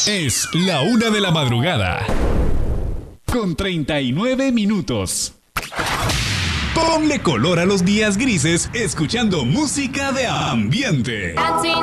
Es la 1 de la madrugada. Con 39 minutos. Ponle color a los días grises escuchando música de ambiente.